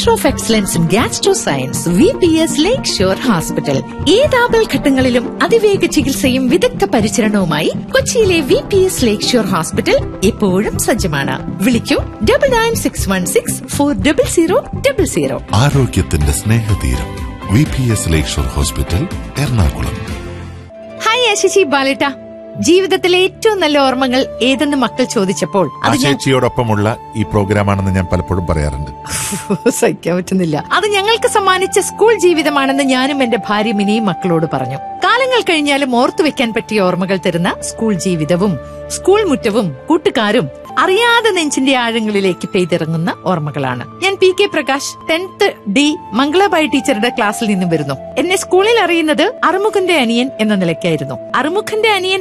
Of excellence in gastro science VPS lake shore hospital. ഏതാപൽ ഘട്ടങ്ങളിലും അതിവേഗ ചികിത്സയും വിദഗ്ധ പരിചരണവുമായി കൊച്ചിയിലെ VPS ലേക്ക് ഷോർ ഹോസ്പിറ്റൽ എപ്പോഴും സജ്ജമാണ്. വിളിക്കൂ 9961640000. ആരോഗ്യത്തിന്റെ സ്നേഹതീരം VPS ലേക്ക് ഷോർ ഹോസ്പിറ്റൽ, എറണാകുളം. ഹായ് ആശിച്ചി, ബാലേട്ട. ജീവിതത്തിലെ ഏറ്റവും നല്ല ഓർമ്മകൾ ഏതെന്ന് മക്കൾ ചോദിച്ചപ്പോൾ അത് ചേച്ചിയോടൊപ്പമുള്ള ഈ പ്രോഗ്രാമാണെന്ന് ഞാൻ പലപ്പോഴും പറയാറുണ്ട്. സഹിക്കാൻ പറ്റുന്നില്ല. അത് ഞങ്ങൾക്ക് സമ്മാനിച്ച സ്കൂൾ ജീവിതമാണെന്ന് ഞാനും എന്റെ ഭാര്യ മിനിയും മക്കളോട് പറഞ്ഞു. കാലങ്ങൾ കഴിഞ്ഞാലും ഓർത്തുവെക്കാൻ പറ്റിയ ഓർമ്മകൾ തരുന്ന സ്കൂൾ ജീവിതവും സ്കൂൾ മുറ്റവും കൂട്ടുകാരും അറിയാതെ നെഞ്ചിന്റെ ആഴങ്ങളിലേക്ക് പെയ്തിറങ്ങുന്ന ഓർമ്മകളാണ്. ഞാൻ PK പ്രകാശ്, 10th D മംഗളബായി ടീച്ചറുടെ ക്ലാസ്സിൽ നിന്നും വരുന്നു. എന്നെ സ്കൂളിൽ അറിയുന്നത് അറുമുഖന്റെ അനിയൻ എന്ന നിലയ്ക്കായിരുന്നു. അറുമുഖന്റെ അനിയൻ